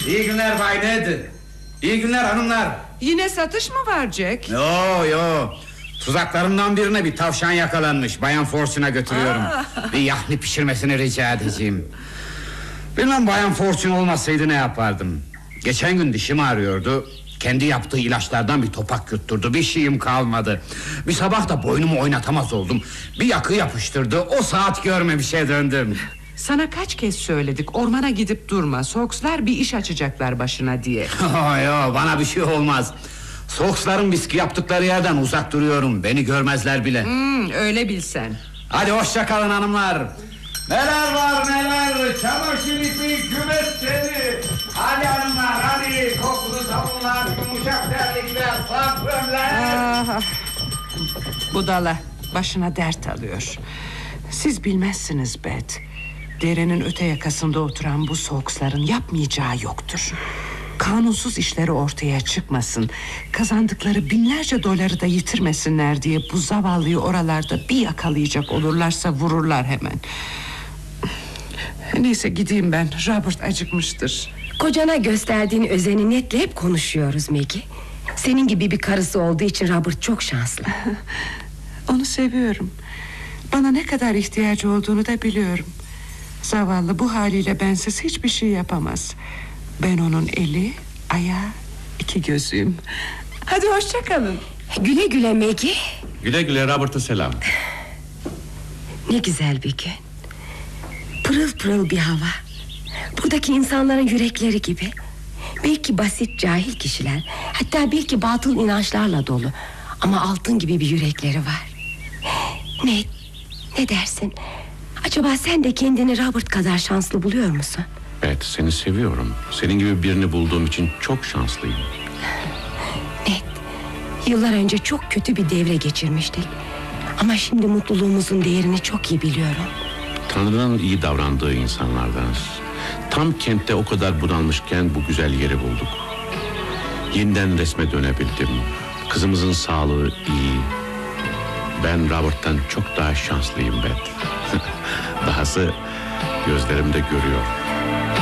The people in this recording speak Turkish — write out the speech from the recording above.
İyi günler Bay Ned. İyi günler hanımlar. Yine satış mı var Jack? Yo. Tuzaklarımdan birine bir tavşan yakalanmış. Bayan Fortune'a götürüyorum. Bir yahni pişirmesini rica edeceğim. Bilmem Bayan Fortune olmasaydı ne yapardım. Geçen gün dişim ağrıyordu. Kendi yaptığı ilaçlardan bir topak yutturdu. Bir şeyim kalmadı. Bir sabah da boynumu oynatamaz oldum. Bir yakı yapıştırdı. O saat görmemişe döndüm. Sana kaç kez söyledik, ormana gidip durma. Sokslar bir iş açacaklar başına diye. Yo, bana bir şey olmaz. Soksların viski yaptıkları yerden uzak duruyorum. Beni görmezler bile. Öyle bilsen. Hadi hoşça kalın hanımlar. Neler var neler. Çamaşır ipi, kümes teli. Hadi hanımlar hadi. Kokulu sabunlar, yumuşak terlikler, parfümler. Budala başına dert alıyor. Siz bilmezsiniz Bet. Derenin öte yakasında oturan bu Soksların yapmayacağı yoktur. Kanunsuz işleri ortaya çıkmasın, kazandıkları binlerce doları da yitirmesinler diye bu zavallıyı oralarda bir yakalayacak olurlarsa vururlar hemen. Neyse gideyim ben. Robert acıkmıştır. Kocana gösterdiğin özeni Ned'le hep konuşuyoruz Maggie. Senin gibi bir karısı olduğu için Robert çok şanslı. Onu seviyorum. Bana ne kadar ihtiyacı olduğunu da biliyorum. Zavallı bu haliyle bensiz hiçbir şey yapamaz. Ben onun eli, ayağı, iki gözüyüm. Hadi hoşça kalın. Güle güle Maggie. Güle güle, Robert'a selam. Ne güzel bir gün. Pırıl pırıl bir hava. Buradaki insanların yürekleri gibi. Belki basit cahil kişiler, hatta belki batıl inançlarla dolu, ama altın gibi bir yürekleri var. Ne dersin? Acaba sen de kendini Robert kadar şanslı buluyor musun? Evet, seni seviyorum. Senin gibi birini bulduğum için çok şanslıyım. Ned, yıllar önce çok kötü bir devre geçirmiştik. Ama şimdi mutluluğumuzun değerini çok iyi biliyorum. Tanrı'nın iyi davrandığı insanlardanız. Tam kentte o kadar bunalmışken bu güzel yeri bulduk. Yeniden resme dönebildim. Kızımızın sağlığı iyi. Ben Robert'tan çok daha şanslıyım Beth. Dahası gözlerimde görüyor.